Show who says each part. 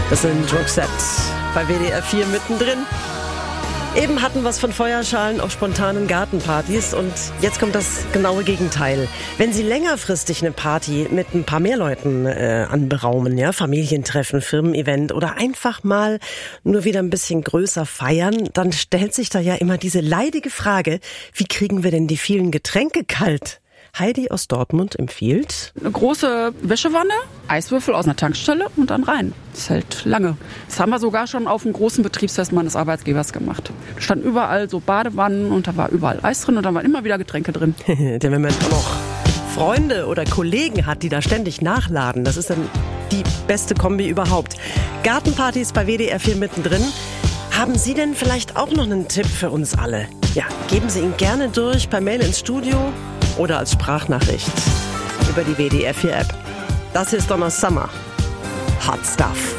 Speaker 1: Das sind Roxette bei WDR 4 mittendrin. Eben hatten wir es von Feuerschalen auf spontanen Gartenpartys und jetzt kommt das genaue Gegenteil. Wenn Sie längerfristig eine Party mit ein paar mehr Leuten anberaumen, ja, Familientreffen, Firmen-Event oder einfach mal nur wieder ein bisschen größer feiern, dann stellt sich da ja immer diese leidige Frage, wie kriegen wir denn die vielen Getränke kalt? Heidi aus Dortmund empfiehlt:
Speaker 2: eine große Wäschewanne, Eiswürfel aus einer Tankstelle und dann rein. Das hält lange. Das haben wir sogar schon auf einem großen Betriebsfest meines Arbeitgebers gemacht. Da standen überall so Badewannen und da war überall Eis drin und da waren immer wieder Getränke drin.
Speaker 1: Denn wenn man noch Freunde oder Kollegen hat, die da ständig nachladen, das ist dann die beste Kombi überhaupt. Gartenpartys bei WDR 4 mittendrin. Haben Sie denn vielleicht auch noch einen Tipp für uns alle? Ja, geben Sie ihn gerne durch per Mail ins Studio oder als Sprachnachricht über die WDR 4 App. Das ist Donna Summer. Hot Stuff.